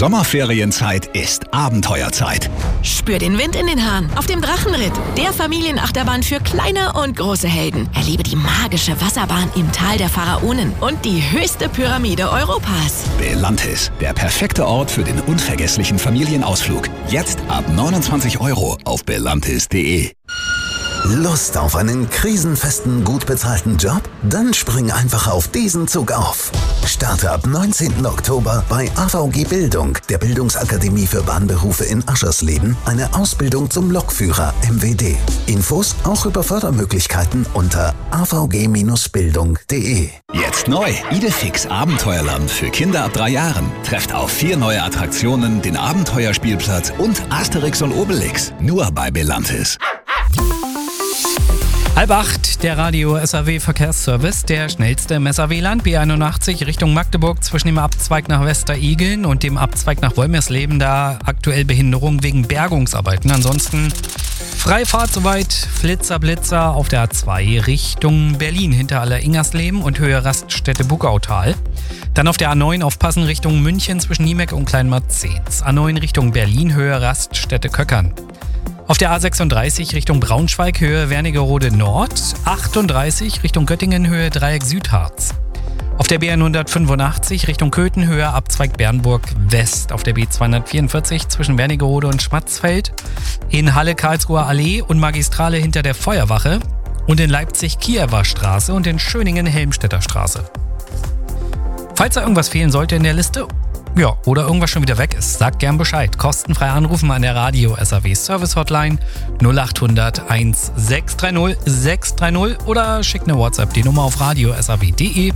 Sommerferienzeit ist Abenteuerzeit. Spür den Wind in den Haaren auf dem Drachenritt, der Familienachterbahn für kleine und große Helden. Erlebe die magische Wasserbahn im Tal der Pharaonen und die höchste Pyramide Europas. Belantis, der perfekte Ort für den unvergesslichen Familienausflug. Jetzt ab 29 € auf belantis.de. Lust auf einen krisenfesten, gut bezahlten Job? Dann spring einfach auf diesen Zug auf. Starte ab 19. Oktober bei AVG Bildung, der Bildungsakademie für Bahnberufe in Aschersleben, eine Ausbildung zum Lokführer MWD. Infos auch über Fördermöglichkeiten unter avg-bildung.de. Jetzt neu, Idefix Abenteuerland für Kinder ab 3 Jahren. Trefft auf 4 neue Attraktionen, den Abenteuerspielplatz und Asterix und Obelix. Nur bei Belantis. 7:30, der Radio SAW Verkehrsservice, der schnellste im SAW-Land, B81 Richtung Magdeburg zwischen dem Abzweig nach Westerigeln und dem Abzweig nach Wolmersleben, da aktuell Behinderung wegen Bergungsarbeiten. Ansonsten Freifahrt soweit, Flitzer, Blitzer auf der A2 Richtung Berlin hinter Aller-Ingersleben und Höhe Raststätte Bugautal. Dann auf der A9 aufpassen Richtung München zwischen Niemek und Kleinmarzens. A9 Richtung Berlin, Höhe Raststätte Köckern. Auf der A36 Richtung Braunschweig, Höhe Wernigerode Nord, 38 Richtung Göttingen, Höhe Dreieck Südharz. Auf der B185 Richtung Köthen, Höhe Abzweig Bernburg West. Auf der B244 zwischen Wernigerode und Schmatzfeld. In Halle Karlsruher Allee und Magistrale hinter der Feuerwache. Und in Leipzig Kiewer Straße und in Schöningen Helmstedter Straße. Falls da irgendwas fehlen sollte in der Liste, ja, oder irgendwas schon wieder weg ist, sagt gern Bescheid. Kostenfrei anrufen an der Radio SAW Service Hotline 0800 1630 630 oder schickt eine WhatsApp, die Nummer auf radio.saw.de.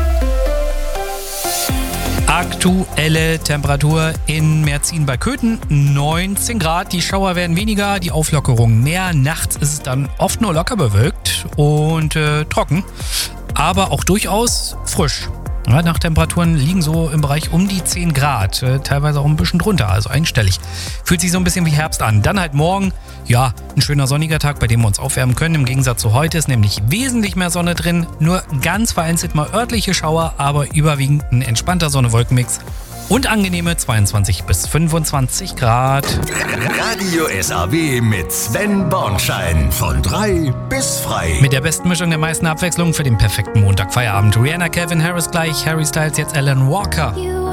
Aktuelle Temperatur in Merzin bei Köthen 19 Grad. Die Schauer werden weniger, die Auflockerung mehr. Nachts ist es dann oft nur locker bewölkt und trocken, aber auch durchaus frisch. Ja, Nachttemperaturen liegen so im Bereich um die 10 Grad, teilweise auch ein bisschen drunter, also einstellig. Fühlt sich so ein bisschen wie Herbst an. Dann halt morgen, ja, ein schöner sonniger Tag, bei dem wir uns aufwärmen können. Im Gegensatz zu heute ist nämlich wesentlich mehr Sonne drin. Nur ganz vereinzelt mal örtliche Schauer, aber überwiegend ein entspannter Sonne-Wolken-Mix. Und angenehme 22 bis 25 Grad. Radio SAW mit Sven Bornschein. Von 3 bis frei. Mit der besten Mischung der meisten Abwechslung für den perfekten Montagfeierabend. Rihanna, Calvin Harris gleich, Harry Styles, jetzt Alan Walker.